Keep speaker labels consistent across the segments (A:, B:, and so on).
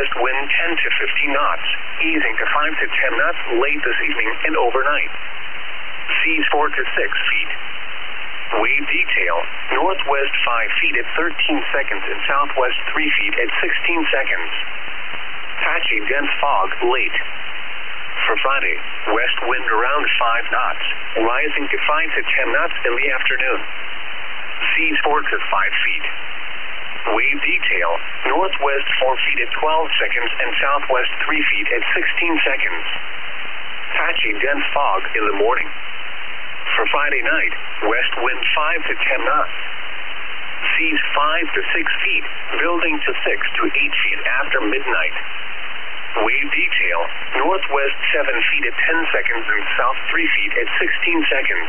A: northwest wind 10 to 15 knots, easing to 5 to 10 knots late this evening and overnight. Seas 4 to 6 feet. Wave detail, northwest 5 feet at 13 seconds and southwest 3 feet at 16 seconds. Patchy dense fog late. For Friday, west wind around 5 knots, rising to 5 to 10 knots in the afternoon. Seas 4 to 5 feet. Wave detail, northwest 4 feet at 12 seconds and southwest 3 feet at 16 seconds. Patchy dense fog in the morning. For Friday night, west wind 5 to 10 knots. Seas 5 to 6 feet, building to 6 to 8 feet after midnight. Wave detail, northwest 7 feet at 10 seconds and south 3 feet at 16 seconds.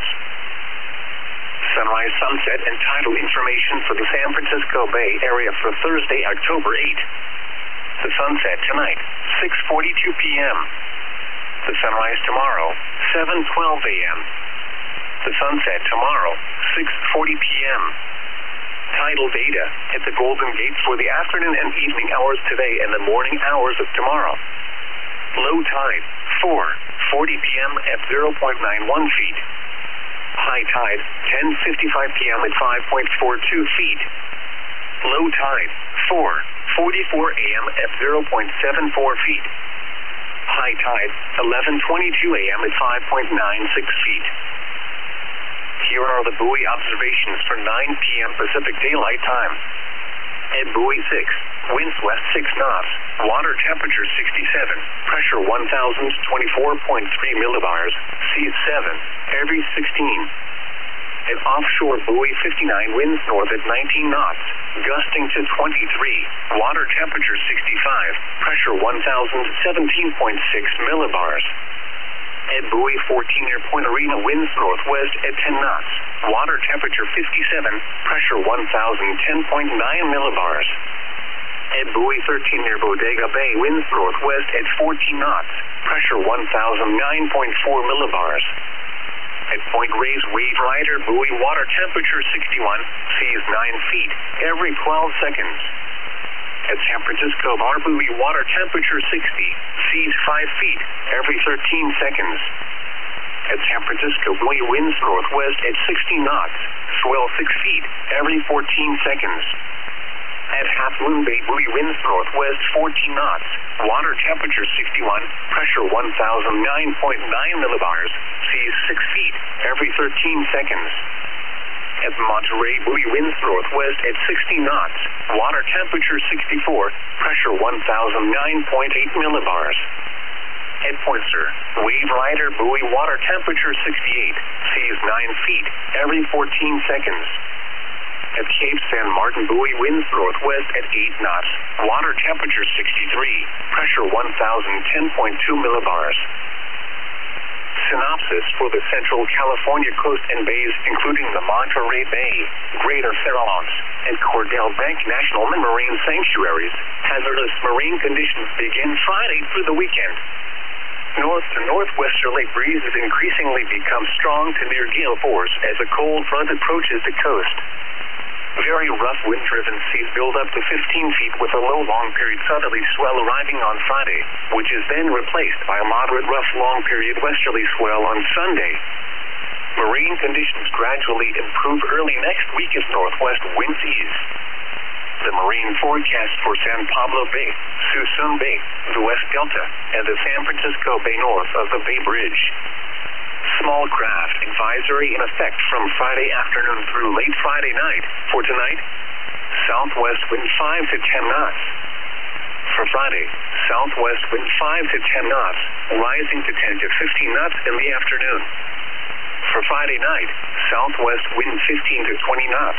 A: Sunrise, sunset, and tidal information for the San Francisco Bay Area for Thursday, October 8. The sunset tonight, 6:42 p.m. The sunrise tomorrow, 7:12 a.m. The sunset tomorrow, 6:40 p.m. Tidal data at the Golden Gate for the afternoon and evening hours today and the morning hours of tomorrow. Low tide, 4:40 p.m. at 0.91 feet. High tide, 10:55 p.m. at 5.42 feet. Low tide, 4:44 a.m. at 0.74 feet. High tide, 11:22 a.m. at 5.96 feet. Here are the buoy observations for 9 p.m. Pacific Daylight Time. At buoy 6, winds west 6 knots, water temperature 67, pressure 1,024.3 millibars, seas 7, every 16. At offshore buoy 59, winds north at 19 knots, gusting to 23, water temperature 65, pressure 1,017.6 millibars. At buoy 14 near Point Arena, winds northwest at 10 knots, water temperature 57, pressure 1,010.9 millibars. At buoy 13 near Bodega Bay, winds northwest at 14 knots, pressure 1,009.4 millibars. At Point Reyes, wave rider, buoy water temperature 61, seas 9 feet every 12 seconds. At San Francisco Bar, buoy water temperature 60, seas 5 feet every 13 seconds. At San Francisco buoy, winds northwest at 60 knots, swell 6 feet every 14 seconds. At Half Moon Bay, buoy, winds northwest 14 knots, water temperature 61, pressure 1,009.9 millibars, seas 6 feet every 13 seconds. At Monterey, buoy, winds northwest at 60 knots, water temperature 64, pressure 1,009.8 millibars. At Poinsett, wave rider, buoy, water temperature 68, seas 9 feet every 14 seconds. At Cape San Martin, buoy, winds northwest at 8 knots, water temperature 63, pressure 1,010.2 millibars. Synopsis for the Central California coast and bays, including the Monterey Bay, Greater Farallones, and Cordell Bank National Marine Sanctuaries. Hazardous marine conditions begin Friday through the weekend. North to northwesterly breezes increasingly become strong to near gale force as a cold front approaches the coast. Very rough wind-driven seas build up to 15 feet with a low long-period southerly swell arriving on Friday, which is then replaced by a moderate rough long-period westerly swell on Sunday. Marine conditions gradually improve early next week as northwest winds ease. The marine forecast for San Pablo Bay, Suisun Bay, the West Delta, and the San Francisco Bay north of the Bay Bridge. Small craft advisory in effect from Friday afternoon through late Friday night. For tonight, southwest wind 5 to 10 knots. For Friday, southwest wind 5 to 10 knots, rising to 10 to 15 knots in the afternoon. For Friday night, southwest wind 15 to 20 knots.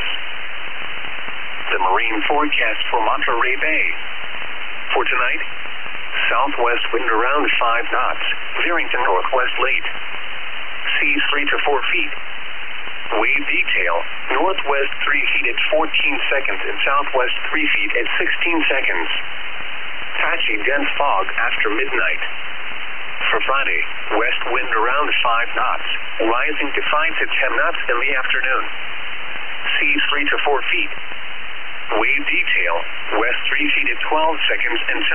A: The marine forecast for Monterey Bay. For tonight, southwest wind around 5 knots, veering to northwest late. Seas 3 to 4 feet. Wave detail, northwest 3 feet at 14 seconds and southwest 3 feet at 16 seconds. Patchy dense fog after midnight. For Friday, west wind around 5 knots, rising to 5 to 10 knots in the afternoon. Seas 3 to 4 feet. Wave detail, west 3 feet at 12 seconds and